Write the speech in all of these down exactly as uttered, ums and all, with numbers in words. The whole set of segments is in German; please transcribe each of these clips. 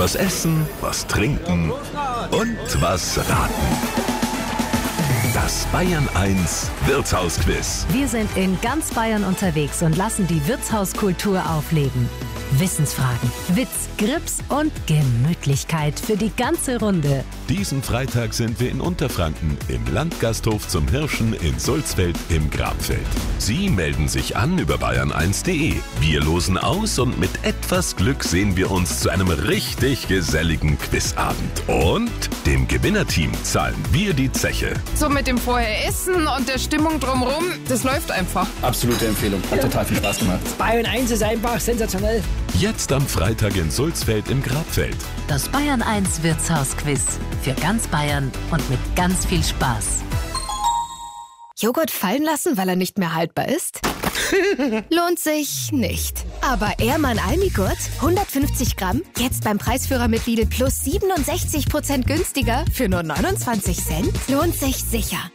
Was essen, was trinken und was raten. Das Bayern eins Wirtshausquiz. Wir sind in ganz Bayern unterwegs und lassen die Wirtshauskultur aufleben. Wissensfragen, Witz, Grips und Gemütlichkeit für die ganze Runde. Diesen Freitag sind wir in Unterfranken im Landgasthof zum Hirschen in Sulzfeld im Grabfeld. Sie melden sich an über bayern eins punkt de. Wir losen aus und mit etwas Glück sehen wir uns zu einem richtig geselligen Quizabend. Und dem Gewinnerteam zahlen wir die Zeche. So mit dem vorher Essen und der Stimmung drumherum, das läuft einfach. Absolute Empfehlung. Hat total viel Spaß gemacht. Bayern eins ist einfach sensationell. Jetzt am Freitag in Sulzfeld im Grabfeld. Das Bayern eins Wirtshausquiz. Für ganz Bayern und mit ganz viel Spaß. Joghurt fallen lassen, weil er nicht mehr haltbar ist? Lohnt sich nicht. Aber Ehrmann Almigurt, hundertfünfzig Gramm, jetzt beim Preisführer mit Lidl plus siebenundsechzig Prozent günstiger für nur neunundzwanzig Cent? Lohnt sich sicher.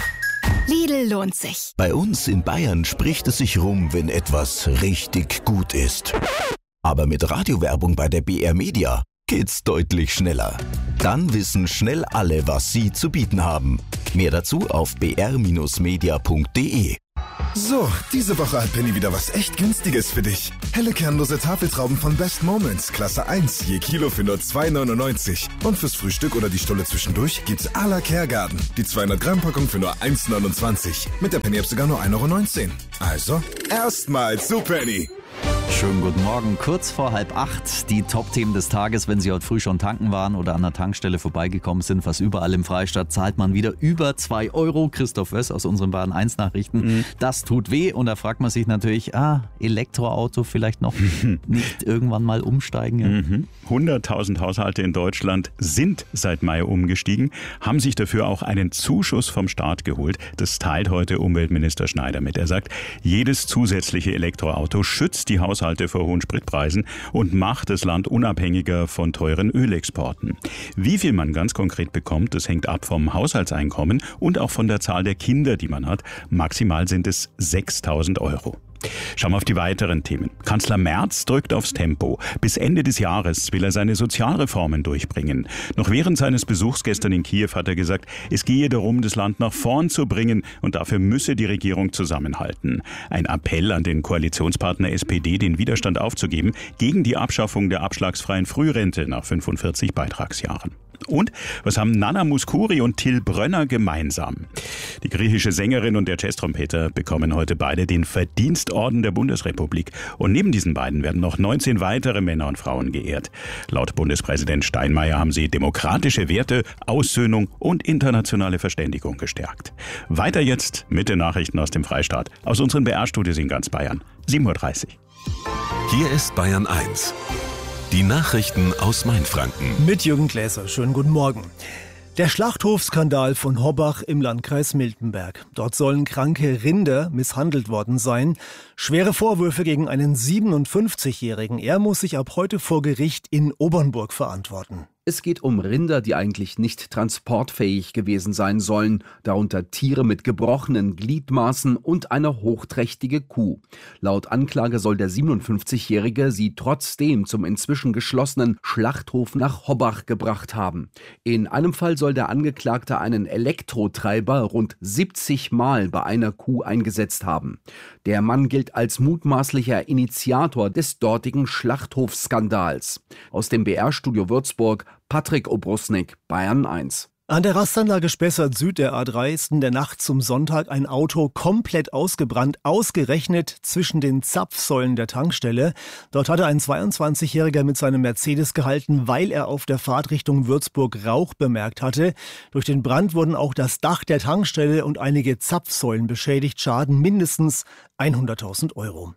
Lidl lohnt sich. Bei uns in Bayern spricht es sich rum, wenn etwas richtig gut ist. Aber mit Radiowerbung bei der B R Media geht's deutlich schneller. Dann wissen schnell alle, was sie zu bieten haben. Mehr dazu auf b r media punkt de. So, diese Woche hat Penny wieder was echt Günstiges für dich. Helle kernlose Tafeltrauben von Best Moments, Klasse eins, je Kilo für nur zwei neunundneunzig. Und fürs Frühstück oder die Stulle zwischendurch gibt's à la Kergarten. Die zweihundert Gramm Packung für nur eins neunundzwanzig. Mit der Penny-App sogar nur ein Euro neunzehn. Also, erstmal zu Penny. Schönen guten Morgen, kurz vor halb acht. Die Top-Themen des Tages, wenn Sie heute früh schon tanken waren oder an der Tankstelle vorbeigekommen sind. Fast überall im Freistaat zahlt man wieder über zwei Euro. Christoph Wöss aus unseren Bayern eins Nachrichten. Mhm. Das tut weh und da fragt man sich natürlich, ah, Elektroauto vielleicht noch nicht irgendwann mal umsteigen. Ja? Mhm. hunderttausend Haushalte in Deutschland sind seit Mai umgestiegen, haben sich dafür auch einen Zuschuss vom Staat geholt. Das teilt heute Umweltminister Schneider mit. Er sagt, jedes zusätzliche Elektroauto schützt die Haushalte vor hohen Spritpreisen und macht das Land unabhängiger von teuren Ölexporten. Wie viel man ganz konkret bekommt, das hängt ab vom Haushaltseinkommen und auch von der Zahl der Kinder, die man hat. Maximal sind es sechstausend Euro. Schauen wir auf die weiteren Themen. Kanzler Merz drückt aufs Tempo. Bis Ende des Jahres will er seine Sozialreformen durchbringen. Noch während seines Besuchs gestern in Kiew hat er gesagt, es gehe darum, das Land nach vorn zu bringen und dafür müsse die Regierung zusammenhalten. Ein Appell an den Koalitionspartner S P D, den Widerstand aufzugeben gegen die Abschaffung der abschlagsfreien Frührente nach fünfundvierzig Beitragsjahren. Und was haben Nana Mouskouri und Till Brönner gemeinsam? Die griechische Sängerin und der Jazztrompeter bekommen heute beide den Verdienstorden der Bundesrepublik. Und neben diesen beiden werden noch neunzehn weitere Männer und Frauen geehrt. Laut Bundespräsident Steinmeier haben sie demokratische Werte, Aussöhnung und internationale Verständigung gestärkt. Weiter jetzt mit den Nachrichten aus dem Freistaat, aus unseren B R-Studios in ganz Bayern. sieben Uhr dreißig. Hier ist Bayern eins. Die Nachrichten aus Mainfranken. Mit Jürgen Gläser. Schönen guten Morgen. Der Schlachthofskandal von Hobbach im Landkreis Miltenberg. Dort sollen kranke Rinder misshandelt worden sein. Schwere Vorwürfe gegen einen siebenundfünfzigjährigen. Er muss sich ab heute vor Gericht in Obernburg verantworten. Es geht um Rinder, die eigentlich nicht transportfähig gewesen sein sollen, darunter Tiere mit gebrochenen Gliedmaßen und eine hochträchtige Kuh. Laut Anklage soll der siebenundfünfzigjährige sie trotzdem zum inzwischen geschlossenen Schlachthof nach Hobbach gebracht haben. In einem Fall soll der Angeklagte einen Elektrotreiber rund siebzig Mal bei einer Kuh eingesetzt haben. Der Mann gilt als mutmaßlicher Initiator des dortigen Schlachthofskandals. Aus dem B R-Studio Würzburg, Patrick Obrusnik, Bayern eins. An der Rastanlage Spessart Süd der A drei ist in der Nacht zum Sonntag ein Auto komplett ausgebrannt, ausgerechnet zwischen den Zapfsäulen der Tankstelle. Dort hatte ein zweiundzwanzigjähriger mit seinem Mercedes gehalten, weil er auf der Fahrt Richtung Würzburg Rauch bemerkt hatte. Durch den Brand wurden auch das Dach der Tankstelle und einige Zapfsäulen beschädigt, Schaden mindestens hunderttausend Euro.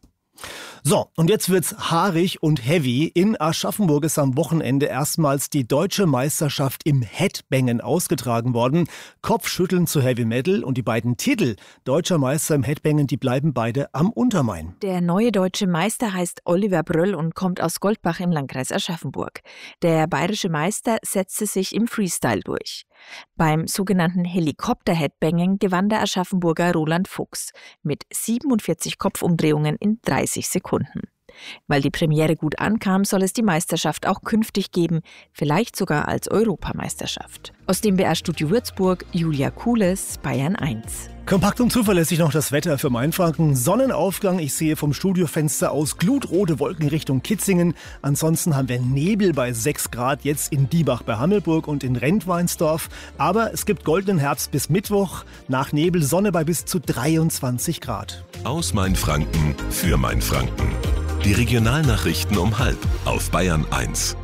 So, und jetzt wird's haarig und heavy. In Aschaffenburg ist am Wochenende erstmals die deutsche Meisterschaft im Headbangen ausgetragen worden. Kopfschütteln zu Heavy Metal und die beiden Titel Deutscher Meister im Headbangen, die bleiben beide am Untermain. Der neue deutsche Meister heißt Oliver Bröll und kommt aus Goldbach im Landkreis Aschaffenburg. Der bayerische Meister setzte sich im Freestyle durch. Beim sogenannten Helikopter-Headbanging gewann der Aschaffenburger Roland Fuchs mit siebenundvierzig Kopfumdrehungen in dreißig Sekunden. Weil die Premiere gut ankam, soll es die Meisterschaft auch künftig geben, vielleicht sogar als Europameisterschaft. Aus dem B R-Studio Würzburg, Julia Kules, Bayern eins. Kompakt und zuverlässig noch das Wetter für Mainfranken. Sonnenaufgang, ich sehe vom Studiofenster aus glutrote Wolken Richtung Kitzingen. Ansonsten haben wir Nebel bei sechs Grad jetzt in Diebach bei Hammelburg und in Rentweinsdorf. Aber es gibt goldenen Herbst bis Mittwoch. Nach Nebel Sonne bei bis zu dreiundzwanzig Grad. Aus Mainfranken für Mainfranken. Die Regionalnachrichten um halb auf Bayern eins.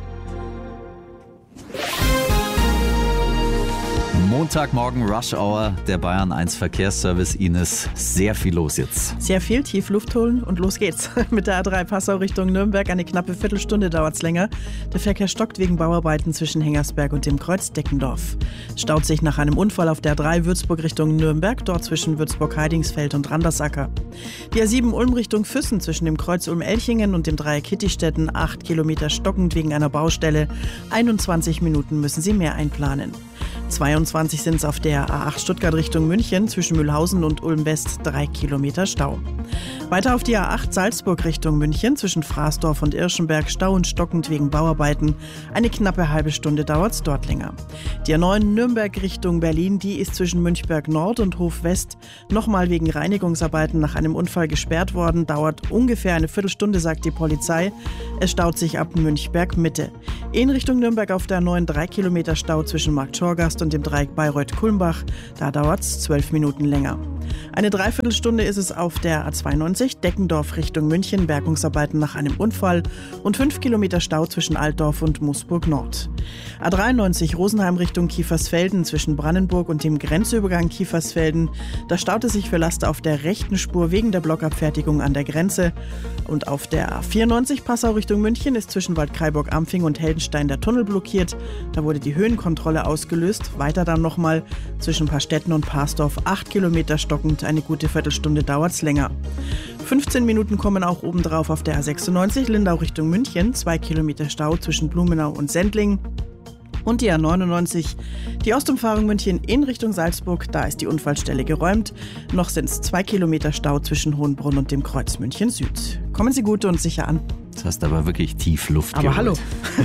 Montagmorgen Rush Hour, der Bayern eins Verkehrsservice. Ines, sehr viel los jetzt. Sehr viel, tief Luft holen und los geht's. Mit der A drei Passau Richtung Nürnberg eine knappe Viertelstunde dauert's länger. Der Verkehr stockt wegen Bauarbeiten zwischen Hengersberg und dem Kreuz Deckendorf. Staut sich nach einem Unfall auf der A drei Würzburg Richtung Nürnberg, dort zwischen Würzburg-Heidingsfeld und Randersacker. Die A sieben Ulm Richtung Füssen zwischen dem Kreuz Ulm-Elchingen und dem Dreieck Kittistetten, acht Kilometer stockend wegen einer Baustelle. einundzwanzig Minuten müssen Sie mehr einplanen. zweiundzwanzig sind es auf der A acht Stuttgart Richtung München zwischen Mühlhausen und Ulm-West, drei Kilometer Stau. Weiter auf die A acht Salzburg Richtung München zwischen Fraßdorf und Irschenberg, Stau und stockend wegen Bauarbeiten. Eine knappe halbe Stunde dauert es dort länger. Die A neun Nürnberg Richtung Berlin, die ist zwischen Münchberg Nord und Hof West nochmal wegen Reinigungsarbeiten nach einem Unfall gesperrt worden. Dauert ungefähr eine Viertelstunde, sagt die Polizei. Es staut sich ab Münchberg Mitte. In Richtung Nürnberg auf der A neun drei Kilometer Stau zwischen Marktschorgast und dem Dreieck Bayreuth-Kulmbach. Da dauert es zwölf Minuten länger. Eine Dreiviertelstunde ist es auf der A zweiundneunzig Deckendorf Richtung München, Bergungsarbeiten nach einem Unfall und fünf Kilometer Stau zwischen Altdorf und Moosburg Nord. A dreiundneunzig Rosenheim Richtung Kiefersfelden zwischen Brandenburg und dem Grenzübergang Kiefersfelden. Da staut es sich für Laster auf der rechten Spur wegen der Blockabfertigung an der Grenze. Und auf der A vierundneunzig Passau Richtung München ist zwischen Waldkraiburg-Ampfing und Heldenstein der Tunnel blockiert. Da wurde die Höhenkontrolle ausgelöst. Weiter dann nochmal zwischen Paarstetten und Parsdorf acht Kilometer stockend. Eine gute Viertelstunde dauert's länger. fünfzehn Minuten kommen auch obendrauf auf der A sechsundneunzig Lindau Richtung München. zwei Kilometer Stau zwischen Blumenau und Sendling. Und die A neunundneunzig, die Ostumfahrung München in Richtung Salzburg, da ist die Unfallstelle geräumt. Noch sind es zwei Kilometer Stau zwischen Hohenbrunn und dem Kreuz München Süd. Kommen Sie gut und sicher an. Das hast aber wirklich tief Luft Aber geholt. hallo.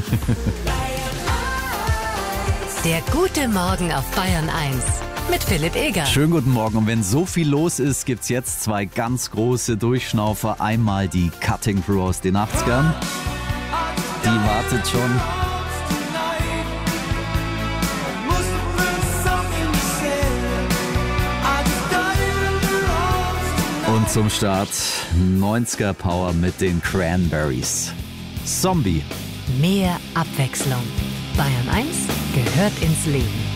Der gute Morgen auf Bayern eins mit Philipp Eger. Schönen guten Morgen. Und wenn so viel los ist, gibt es jetzt zwei ganz große Durchschnaufer. Einmal die Cutting Crew aus den achtzigern. Die wartet schon. Und zum Start neunziger Power mit den Cranberries. Zombie. Mehr Abwechslung. Bayern eins gehört ins Leben.